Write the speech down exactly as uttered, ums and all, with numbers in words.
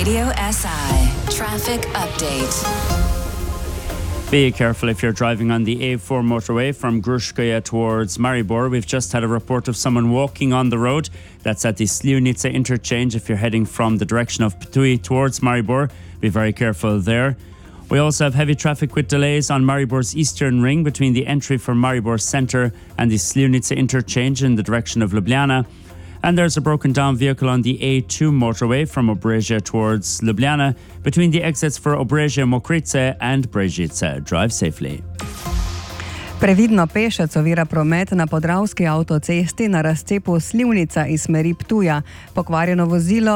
Radio S I Traffic Update. Be careful if you're driving on the A four motorway from Grushkaya towards Maribor. We've just had a report of someone walking on the road. That's at the Slivnica interchange if you're heading from the direction of Ptui towards Maribor. Be very careful there. We also have heavy traffic with delays on Maribor's eastern ring between the entry for Maribor Centre and the Slivnica interchange in the direction of Ljubljana. And there's a broken down vehicle on the A two motorway from Obrežje towards Ljubljana between the exits for Obrežje Mokrice and Brežice. Drive safely. Previdno pešec ovira promet na Podravski avtocesti na razcepu Slivnica iz smeri Ptuja. Pokvarjeno vozilo